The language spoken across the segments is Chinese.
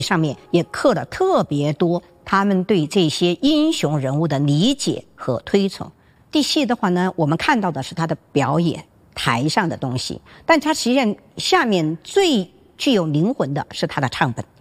上面也刻了特别多他们对这些英雄人物的理解和推崇。地戏的话呢，我们看到的是他的表演台上的东西，但它实际上下面最具有灵魂的是他的唱本。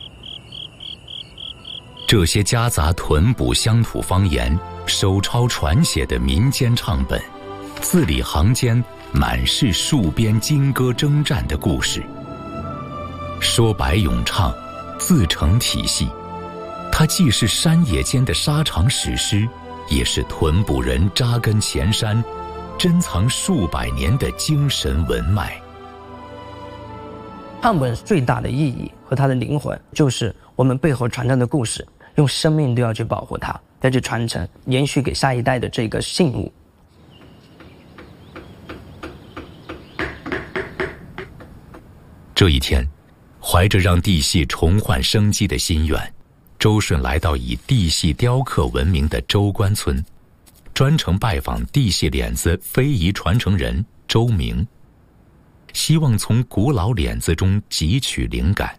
这些夹杂屯补乡土方言、手抄传写的民间唱本，字里行间满是戍边金戈征战的故事。说白咏唱，自成体系，它既是山野间的沙场史诗，也是屯补人扎根前山、珍藏数百年的精神文脉。 唱本最大的意义和它的灵魂，就是我们背后传承的故事，用生命都要去保护它，再去传承，延续给下一代的这个信物。 这一天，怀着让地戏重焕生机的心愿，周顺来到以地戏雕刻闻名的周关村，专程拜访地戏脸子非遗传承人周明，希望从古老脸子中汲取灵感。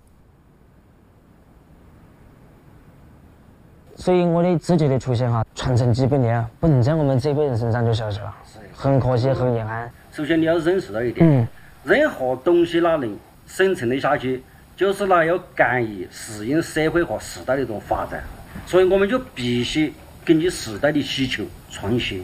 所以我的自己的出现传承几百年，不能在我们这辈人身上就消失了，很可惜，很遗憾。 首先你要认识到一点，任何东西它能生存得下去，就是要敢于适应社会和时代的一种发展，所以我们就必须根据时代的需求创新。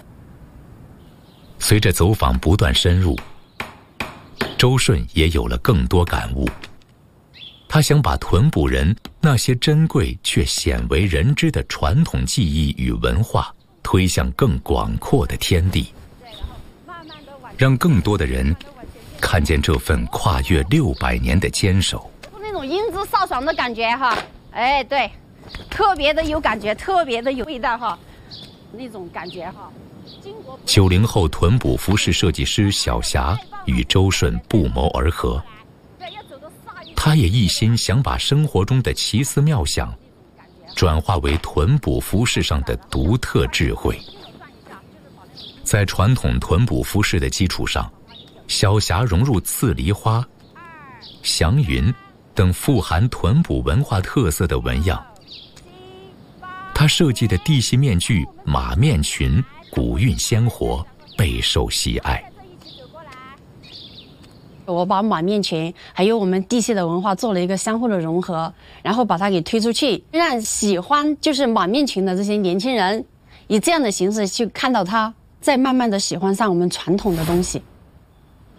随着走访不断深入，周顺也有了更多感悟。他想把屯补人那些珍贵却鲜为人知的传统技艺与文化推向更广阔的天地，让更多的人看见这份跨越600年的坚守。 那种英姿飒爽的感觉哎，对，特别的有感觉，特别的有味道那种感觉 90后屯补服饰设计师小霞与周顺不谋而合，他也一心想把生活中的奇思妙想转化为屯补服饰上的独特智慧。在传统屯补服饰的基础上，小霞融入刺梨花、祥云等富含屯补文化特色的纹样。他设计的地戏面具、马面裙古韵鲜活，备受喜爱。 我把马面裙还有我们地戏的文化做了一个相互的融合，然后把它给推出去，让喜欢就是马面裙的这些年轻人以这样的形式去看到它，再慢慢的喜欢上我们传统的东西。